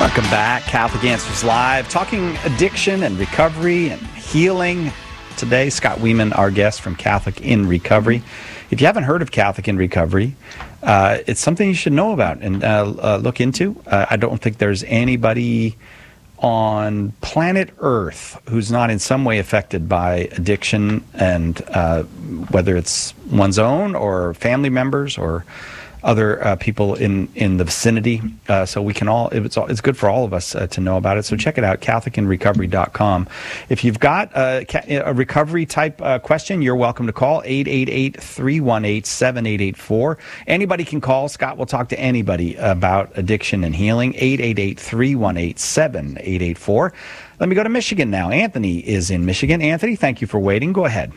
Welcome back. Catholic Answers Live, talking addiction and recovery and healing. Today, Scott Wieman, our guest from Catholic in Recovery. If you haven't heard of Catholic in Recovery, it's something you should know about and look into. I don't think there's anybody on planet Earth who's not in some way affected by addiction, and whether it's one's own or family members or other people in the vicinity. So we can all, it's good for all of us to know about it. So check it out, CatholicInRecovery.com. If you've got a recovery type question, you're welcome to call 888-318-7884. Anybody can call. Scott will talk to anybody about addiction and healing. 888-318-7884. Let me go to Michigan now. Anthony is in Michigan. Anthony, thank you for waiting. Go ahead.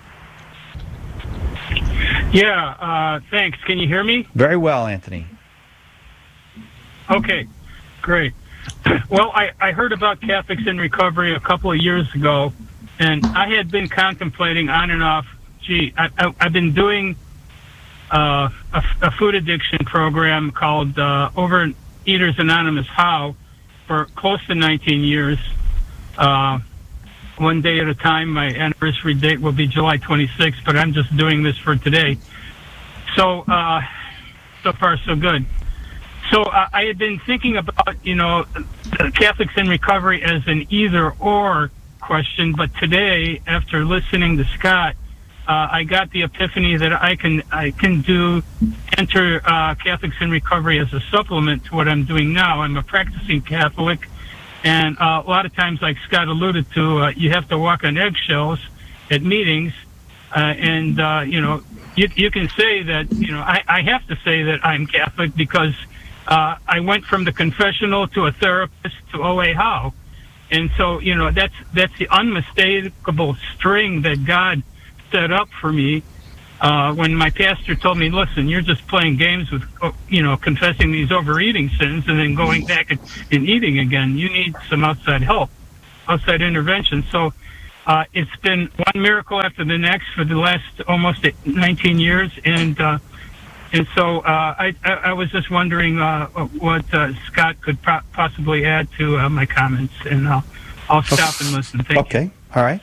Yeah, thanks. Can you hear me? Very well, Anthony. Okay, great. Well, I heard about Catholics in Recovery a couple of years ago, and I had been contemplating on and off, I've been doing a food addiction program called Overeaters Anonymous How for close to 19 years. One day at a time. My anniversary date will be July 26th, but I'm just doing this for today. So, so far so good. So I had been thinking about, Catholics in Recovery as an either-or question, but today, after listening to Scott, I got the epiphany that I can enter Catholics in Recovery as a supplement to what I'm doing now. I'm a practicing Catholic. And a lot of times, like Scott alluded to, you have to walk on eggshells at meetings. You can say that, I have to say that I'm Catholic because I went from the confessional to a therapist to OA How. And so, that's the unmistakable string that God set up for me. When my pastor told me, listen, you're just playing games with, confessing these overeating sins and then going back and eating again. You need some outside help, outside intervention. So it's been one miracle after the next for the last almost 19 years. And so I was just wondering what Scott could possibly add to my comments. And I'll stop and listen. Thank you. Okay. All right.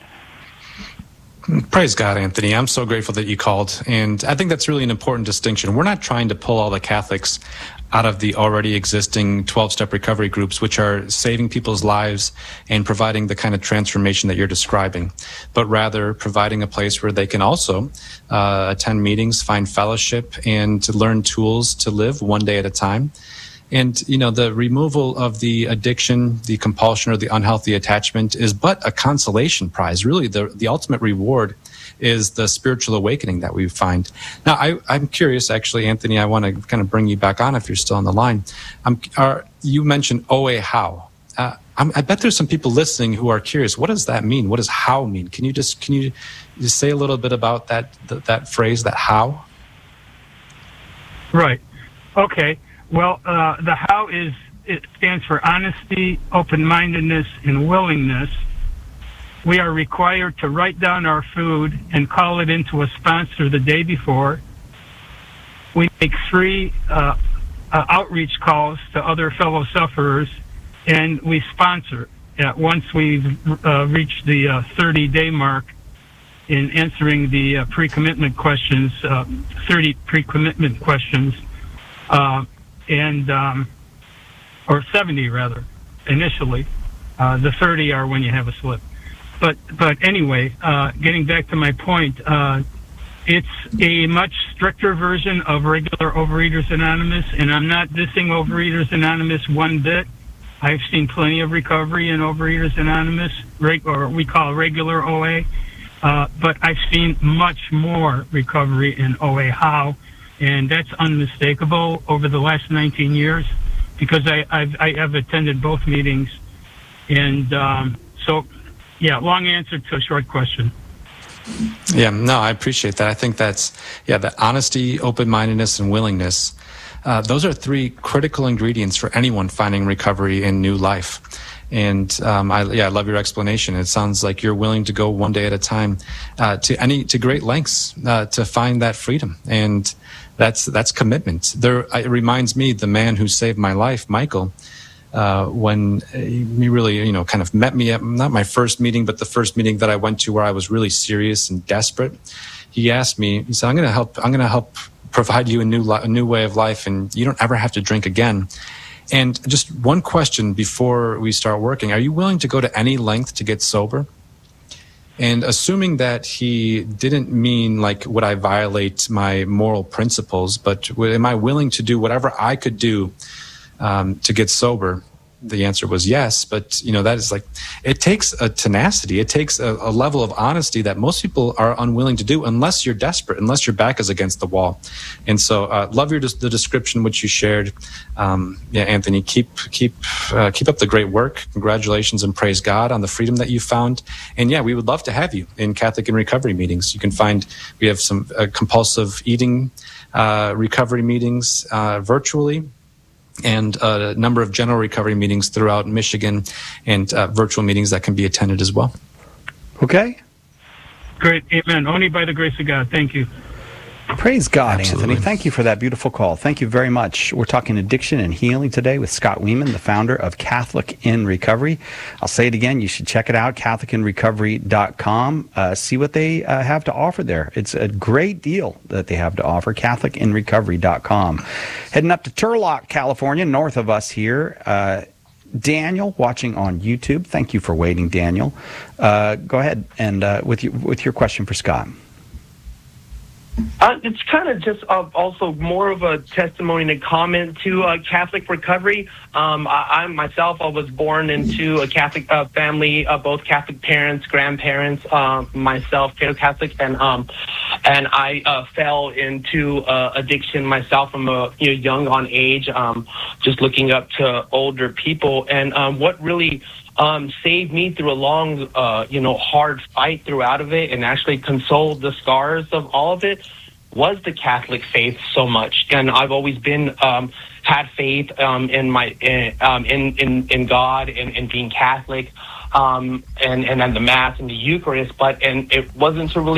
Praise God, Anthony. I'm so grateful that you called. And I think that's really an important distinction. We're not trying to pull all the Catholics out of the already existing 12-step recovery groups, which are saving people's lives and providing the kind of transformation that you're describing, but rather providing a place where they can also attend meetings, find fellowship, and to learn tools to live one day at a time. And, the removal of the addiction, the compulsion, or the unhealthy attachment is but a consolation prize. Really, the ultimate reward is the spiritual awakening that we find. Now, I'm curious, actually, Anthony, I want to kind of bring you back on if you're still on the line. You mentioned OA How. I bet there's some people listening who are curious. What does that mean? What does how mean? Can you just say a little bit about that phrase, that how? Right. Okay. Well, the how it stands for honesty, open-mindedness, and willingness. We are required to write down our food and call it into a sponsor the day before. We make 3 outreach calls to other fellow sufferers, and we sponsor. Once we've reached the 30-day mark in answering the pre-commitment questions, 30 pre-commitment questions, or 70 rather, initially. The 30 are when you have a slip. But anyway, getting back to my point, it's a much stricter version of regular Overeaters Anonymous, and I'm not dissing Overeaters Anonymous one bit. I've seen plenty of recovery in Overeaters Anonymous, or we call regular OA, but I've seen much more recovery in OA How. And that's unmistakable over the last 19 years because I have attended both meetings. And so, long answer to a short question. Yeah, no, I appreciate that. I think that's, the honesty, open-mindedness, and willingness. Those are 3 critical ingredients for anyone finding recovery in new life. And I love your explanation. It sounds like you're willing to go one day at a time to great lengths to find that freedom. And that's commitment. It reminds me, the man who saved my life, Michael, when he really, kind of met me at not my first meeting, but the first meeting that I went to where I was really serious and desperate. He asked me, he said, I'm going to help provide you a new way of life, and you don't ever have to drink again. And just one question before we start working: are you willing to go to any length to get sober? And assuming that he didn't mean like, would I violate my moral principles, but am I willing to do whatever I could do to get sober? The answer was yes. But, that is like, it takes a tenacity. It takes a level of honesty that most people are unwilling to do unless you're desperate, unless your back is against the wall. And so love the description which you shared. Anthony, keep up the great work. Congratulations and praise God on the freedom that you found. And we would love to have you in Catholic in Recovery meetings. You can we have some compulsive eating recovery meetings virtually, and a number of general recovery meetings throughout Michigan, and virtual meetings that can be attended as well. Okay. Great. Amen. Only by the grace of God. Thank you. Praise God, Absolutely. Anthony. Thank you for that beautiful call. Thank you very much. We're talking addiction and healing today with Scott Weeman, the founder of Catholic in Recovery. I'll say it again. You should check it out, CatholicInRecovery.com. See what they have to offer there. It's a great deal that they have to offer, CatholicInRecovery.com. Heading up to Turlock, California, north of us here. Daniel, watching on YouTube. Thank you for waiting, Daniel. Go ahead and with your question for Scott. It's kind of just also more of a testimony and a comment to Catholic recovery. I myself, I was born into a Catholic family, both Catholic parents, grandparents, myself, Catholic, and I fell into addiction myself from a young on age, just looking up to older people. And what really saved me through a long, hard fight throughout of it, and actually consoled the scars of all of it, was the Catholic faith so much. And I've always been had faith in my in God and being Catholic, and the Mass and the Eucharist, and it wasn't to really